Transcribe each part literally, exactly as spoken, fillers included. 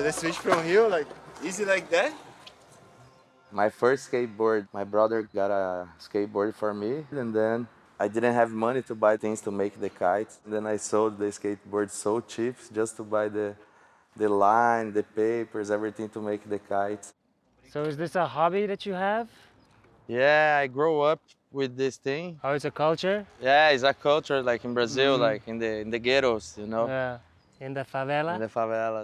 So the switch from here, like, easy like that? My first skateboard, my brother got a skateboard for me, and then I didn't have money to buy things to make the kites. And then I sold the skateboard so cheap just to buy the, the line, the papers, everything to make the kites. So is this a hobby that you have? Yeah, I grew up with this thing. Oh, it's a culture? Yeah, it's a culture like in Brazil, Mm. like in the in the ghettos, you know, Yeah. In the in favela? the favelas.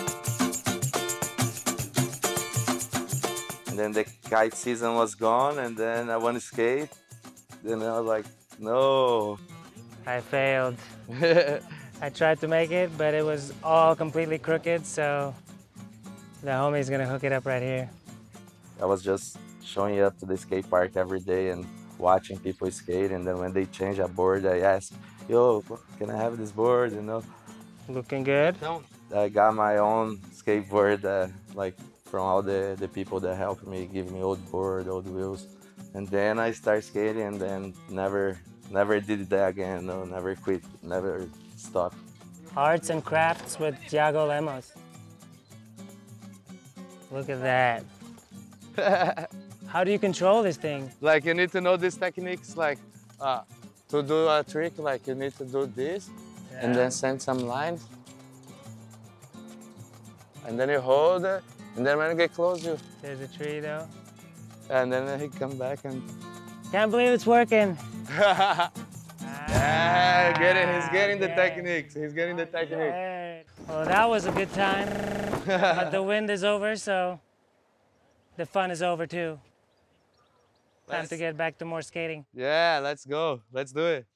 And then the kite season was gone, and then I want to skate. Then I was like, no. I failed. I tried to make it, but it was all completely crooked, so the homie's gonna hook it up right here. I was just showing up to the skate park every day and watching people skate, and then when they change a board, I ask, yo, can I have this board, you know? Looking good? I got my own skateboard, uh, like from all the, the people that helped me, give me old board, old wheels. And then I start skating and then never, never did that again, no, never quit, never stopped. Arts and crafts with Thiago Lemos. Look at that. How do you control this thing? Like you need to know these techniques, like uh, to do a trick, like you need to do this, Yeah. and then send some lines. And then you hold it, and then when you get close, you... There's a tree though. And then he come back and... Can't believe it's working. Yeah, get it. He's getting the Okay. techniques. He's getting the technique. Right. Well, that was a good time. But the wind is over, so the fun is over too. Time Let's- to get back to more skating. Yeah, let's go. Let's do it.